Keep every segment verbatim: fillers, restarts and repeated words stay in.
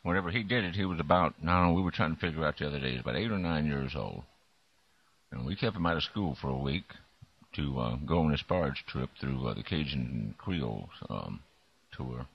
whenever he did it, he was about, I don't know, we were trying to figure out the other day, he was about eight or nine years old. And we kept him out of school for a week to uh, go on this barge trip through uh, the Cajun Creole um, tour.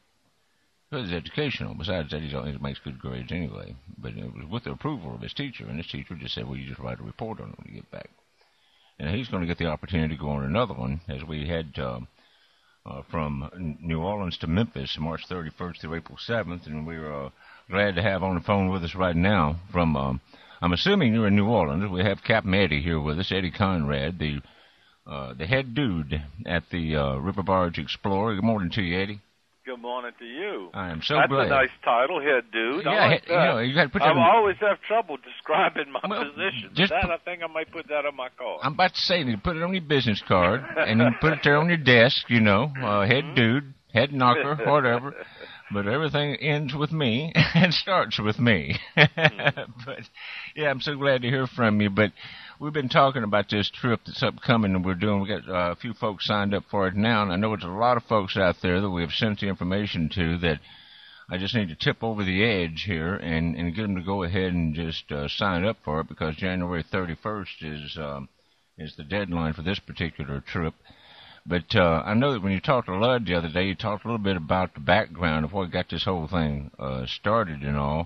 It was educational. Besides that, he makes good grades anyway. But it was with the approval of his teacher, and his teacher just said, well, you just write a report on it when you get back. And he's going to get the opportunity to go on another one, as we had uh, uh, from New Orleans to Memphis, March thirty-first through April seventh, and we're uh, glad to have on the phone with us right now from, um, I'm assuming you're in New Orleans. We have Captain Eddie here with us, Eddie Conrad, the uh, the head dude at the uh, River Barge Explorer. Good morning to you, Eddie. Good morning to you. I am so That's glad. That's a nice title, head dude. Yeah, I like you that. know, you got to put that. I in, always have trouble describing my well, position. Just that put, I think I might put that on my card. I'm about to say, you put it on your business card, and you put it there on your desk. You know, uh, head mm-hmm. dude, head knocker, whatever. But everything ends with me and starts with me. mm-hmm. But yeah, I'm so glad to hear from you. But we've been talking about this trip that's upcoming, and we're doing. We got uh, a few folks signed up for it now, and I know it's a lot of folks out there that we have sent the information to that. I just need to tip over the edge here and, and get them to go ahead and just uh, sign up for it, because January thirty-first is um, is the deadline for this particular trip. But uh, I know that when you talked to Lud the other day, you talked a little bit about the background of what got this whole thing uh, started and all.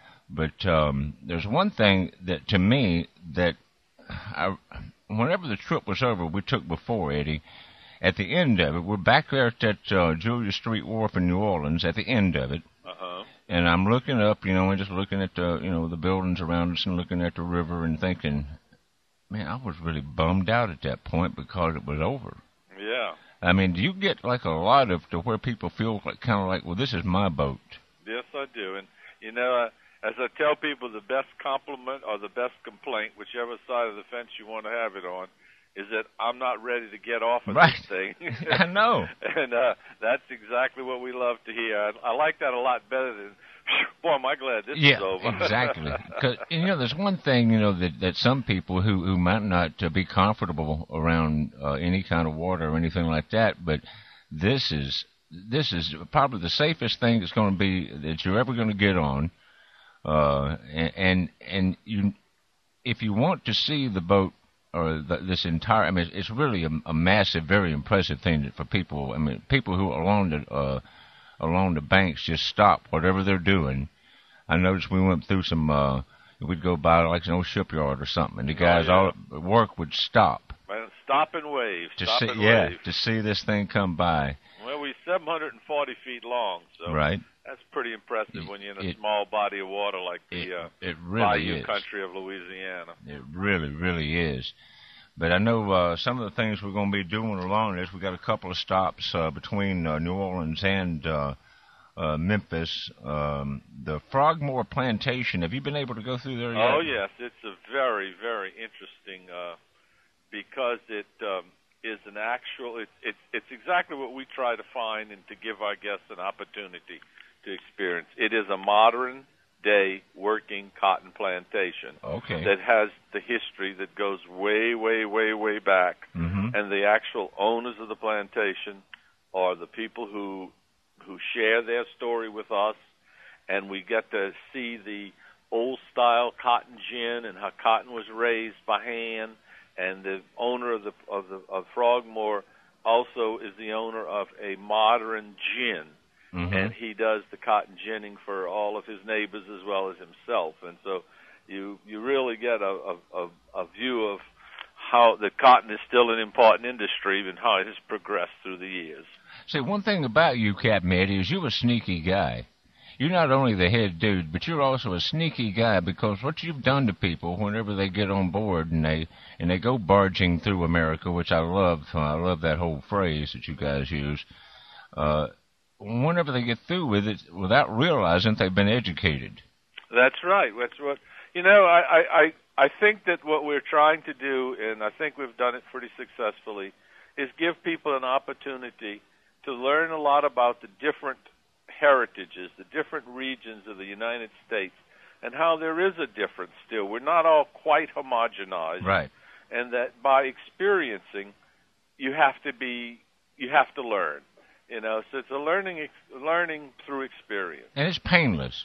But um, there's one thing that, to me, that I, whenever the trip was over, we took before, Eddie, at the end of it, we're back there at that uh, Julia Street Wharf in New Orleans at the end of it. Uh-huh. And I'm looking up, you know, and just looking at the, you know, the buildings around us and looking at the river and thinking, man, I was really bummed out at that point because it was over. Yeah. I mean, do you get like a lot of to where people feel like kind of like, well, this is my boat? Yes, I do. And, you know, uh, as I tell people, the best compliment or the best complaint, whichever side of the fence you want to have it on, is that I'm not ready to get off of right. this thing. I know. And uh, that's exactly what we love to hear. I, I like that a lot better than, boy, am I glad this yeah, is over. exactly. Because, you know, there's one thing, you know, that, that some people who, who might not uh, be comfortable around uh, any kind of water or anything like that, but this is this is probably the safest thing that's going to be that you're ever going to get on. Uh, and, and, and you, if you want to see the boat, or the, this entire, I mean, it's really a, a massive, very impressive thing for people. I mean, people who are along the uh, along the banks just stop whatever they're doing. I noticed we went through some. Uh, we'd go by like an old shipyard or something, and the guys oh, yeah. all at work would stop. Man, stop and wave. To stop see, and yeah, wave. to see this thing come by. Well, we're seven hundred forty feet long, so right. That's pretty impressive when you're in a it, small body of water like the it, uh, it really bayou is. country of Louisiana. It really, really is. But I know uh, some of the things we're going to be doing along this. We got a couple of stops uh, between uh, New Orleans and uh, uh, Memphis. Um, the Frogmore Plantation. Have you been able to go through there yet? Oh yes, it's a very, very interesting uh, because it um, is an actual. It's it's it's exactly what we try to find and to give our guests an opportunity to experience. It is a modern day working cotton plantation okay. that has the history that goes way, way, way, way back. Mm-hmm. And the actual owners of the plantation are the people who who share their story with us, and we get to see the old-style cotton gin and how cotton was raised by hand. And the owner of the of the of Frogmore also is the owner of a modern gin. Mm-hmm. And he does the cotton ginning for all of his neighbors as well as himself. And so you you really get a, a, a view of how the cotton is still an important industry and how it has progressed through the years. See, one thing about you, Captain Eddie, is you're a sneaky guy. You're not only the head dude, but you're also a sneaky guy, because what you've done to people whenever they get on board and they and they go barging through America, which I love, uh, I love that whole phrase that you guys use, uh, whenever they get through with it, without realizing they've been educated. That's right. That's what you know. I, I, I, I think that what we're trying to do, and I think we've done it pretty successfully, is give people an opportunity to learn a lot about the different heritages, the different regions of the United States, and how there is a difference still. We're not all quite homogenized, right? And that by experiencing, you have to be, you have to learn. You know, so it's a learning, learning through experience. And it's painless.